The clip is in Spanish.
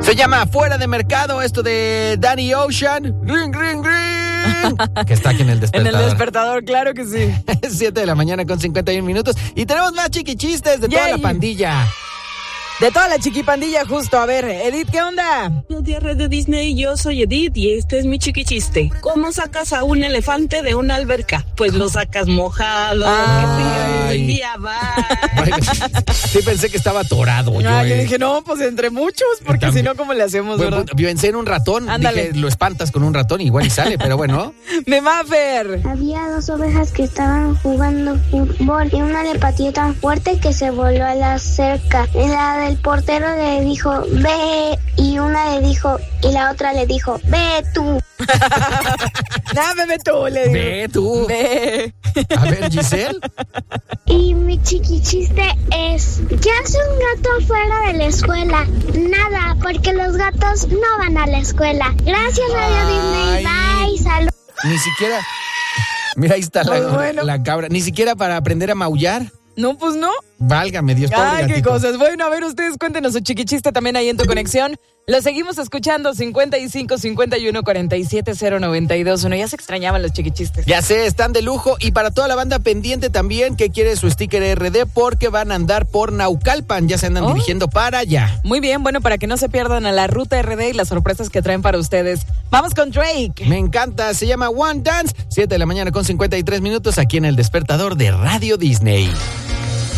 Se llama Fuera de Mercado, esto de Danny Ocean. Ring, ring, ring. Que está aquí en el despertador. En el despertador, claro que sí. 7 de la mañana con 51 minutos. Y tenemos más chiquichistes de toda la pandilla. De toda la chiquipandilla, justo. A ver, Edith, ¿qué onda? Buenos días, Red de Disney. Yo soy Edith y este es mi chiquichiste. ¿Cómo sacas a un elefante de una alberca? Pues lo sacas mojado. Que tenga un día, bye. Sí, pensé que estaba atorado. Yo dije, no, pues entre muchos, porque si no, ¿cómo le hacemos, verdad? Pensé en un ratón. Ándale. Dije, lo espantas con un ratón, igual y sale, pero bueno. Memafer. Había 2 ovejas que estaban jugando fútbol y una le pateó tan fuerte que se voló a la cerca. El portero le dijo, ve, y una le dijo, y la otra le dijo, ve tú. Ve tú, le digo. Ve tú. Ve. A ver, Giselle. Y mi chiquichiste es, ¿qué hace un gato fuera de la escuela? Nada, porque los gatos no van a la escuela. Gracias, Radio Disney. Bye, salud. Ni siquiera... Mira, ahí está la cabra. Ni siquiera para aprender a maullar. No, pues no. Válgame Dios, pobre gatito. Qué cosas. Bueno, a ver, ustedes cuéntenos su chiquichiste también ahí en tu conexión. Lo seguimos escuchando, 55 51 47 092 1. Ya se extrañaban los chiquichistes. Ya sé, están de lujo. Y para toda la banda pendiente también, que quiere su sticker RD, porque van a andar por Naucalpan. Ya se andan dirigiendo para allá. Muy bien, bueno, para que no se pierdan a la ruta RD y las sorpresas que traen para ustedes. Vamos con Drake. Me encanta, se llama One Dance. 7 de la mañana con 53 minutos aquí en el despertador de Radio Disney.